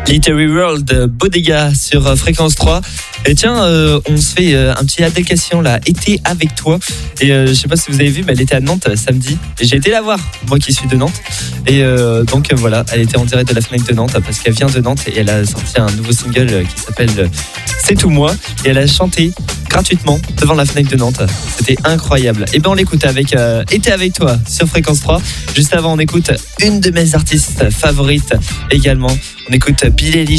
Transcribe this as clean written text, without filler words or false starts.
Literary World, Bodega sur Fréquence 3. Et tiens, on se fait un petit application là, été avec toi. Et je sais pas si vous avez vu, mais elle était à Nantes samedi. Et j'ai été la voir, moi qui suis de Nantes. Et donc voilà, elle était en direct de la Fnac de Nantes parce qu'elle vient de Nantes et elle a sorti un nouveau single qui s'appelle C'est tout moi. Et elle a chanté gratuitement devant la Fnac de Nantes. C'était incroyable. Et ben on l'écoute avec Été avec toi sur Fréquence 3. Juste avant, on écoute une de mes artistes favorites également. On écoute Billie Eilish.